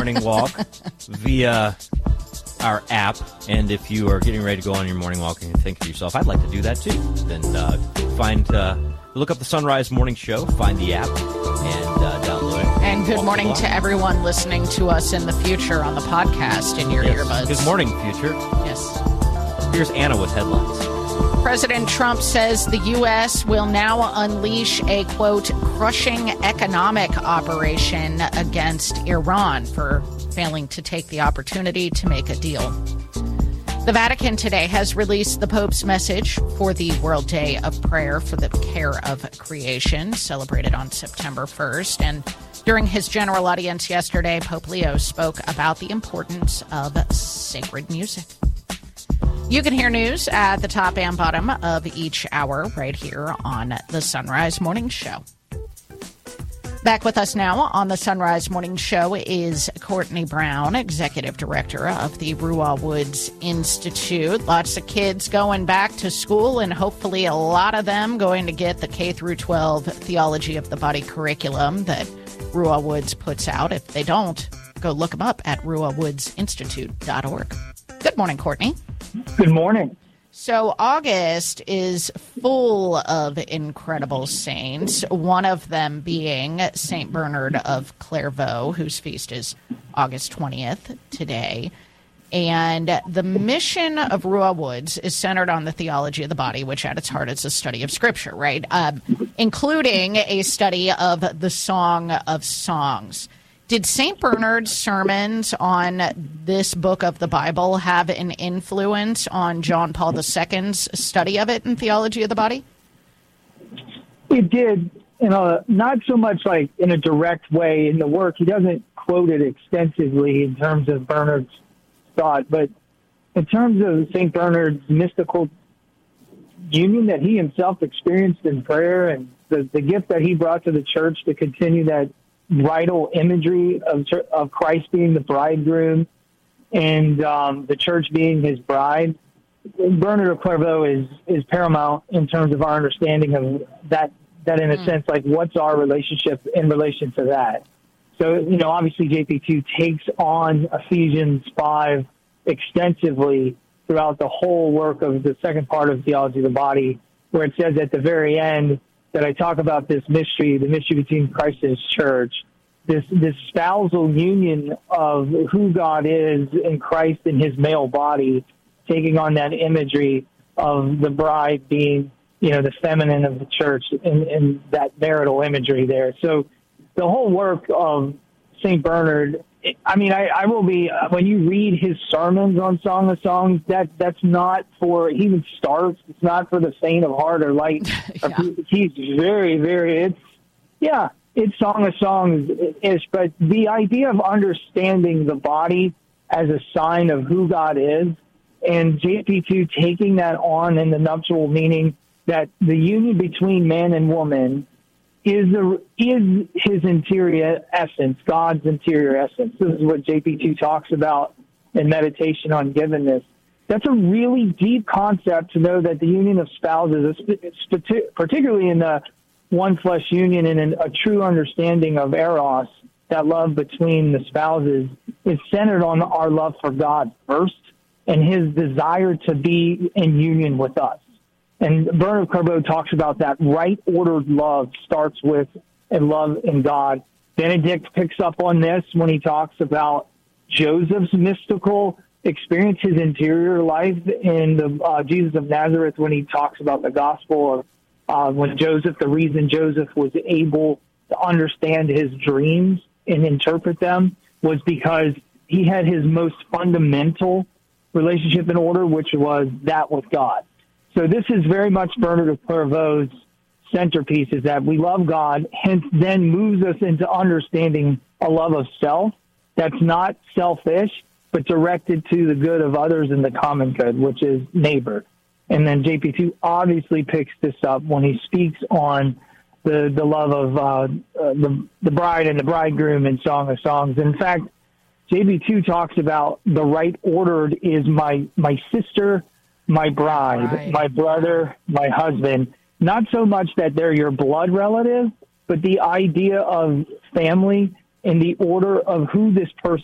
morning walk via our app. And if you are getting ready to go on your morning walk and you think to yourself, I'd like to do that too, then look up the Sunrise Morning Show, find the app, and download it. And good morning to everyone listening to us in the future on the podcast in your earbuds. Good morning, future. Yes. Here's Anna with headlines. President Trump says the U.S. will now unleash a, quote, crushing economic operation against Iran for failing to take the opportunity to make a deal. The Vatican today has released the Pope's message for the World Day of Prayer for the Care of Creation, celebrated on September 1st. And during his general audience yesterday, Pope Leo spoke about the importance of sacred music. You can hear news at the top and bottom of each hour right here on the Sunrise Morning Show. Back with us now on the Sunrise Morning Show is Courtney Brown, Executive Director of the Ruah Woods Institute. Lots of kids going back to school, and hopefully a lot of them going to get the K through 12 Theology of the Body curriculum that Ruah Woods puts out. If they don't, go look them up at ruahwoodsinstitute.org. Good morning, Courtney. Good morning. So August is full of incredible saints, one of them being St. Bernard of Clairvaux, whose feast is August 20th today. And the mission of Ruah Woods is centered on the theology of the body, which at its heart is a study of Scripture, right? Including a study of the Song of Songs. Did St. Bernard's sermons on this book of the Bible have an influence on John Paul II's study of it in theology of the body? It did, not so much like in a direct way in the work. He doesn't quote it extensively in terms of Bernard's thought, but in terms of St. Bernard's mystical union that he himself experienced in prayer and the gift that he brought to the church to continue that bridal imagery of Christ being the bridegroom and the church being his bride. Bernard of Clairvaux is paramount in terms of our understanding of that in a sense, like what's our relationship in relation to that. So, obviously JP2 takes on Ephesians 5 extensively throughout the whole work of the second part of Theology of the Body, where it says at the very end, that I talk about this mystery, the mystery between Christ and his church, this spousal union of who God is in Christ in his male body, taking on that imagery of the bride being, the feminine of the church in that marital imagery there. So the whole work of St. Bernard, I will be, when you read his sermons on Song of Songs, that's not for, he even starts, it's not for the faint of heart or light. Yeah. He's very, very, it's Song of Songs-ish, but the idea of understanding the body as a sign of who God is, and JP2 taking that on in the nuptial meaning that the union between man and woman is his interior essence, God's interior essence. This is what JP2 talks about in Meditation on Givenness. That's a really deep concept to know that the union of spouses, particularly in the one flesh union and in a true understanding of eros, that love between the spouses, is centered on our love for God first and his desire to be in union with us. And Bernard of Clairvaux talks about that right-ordered love starts with a love in God. Benedict picks up on this when he talks about Joseph's mystical experience, his interior life in the Jesus of Nazareth, when he talks about the gospel of when Joseph, the reason Joseph was able to understand his dreams and interpret them was because he had his most fundamental relationship in order, which was that with God. So this is very much Bernard of Clairvaux's centerpiece, is that we love God, hence then moves us into understanding a love of self that's not selfish, but directed to the good of others and the common good, which is neighbor. And then JP2 obviously picks this up when he speaks on the love of the bride and the bridegroom in Song of Songs. In fact, JP2 talks about the right ordered is my sister, my bride, my brother, my husband. Not so much that they're your blood relative, but the idea of family and the order of who this person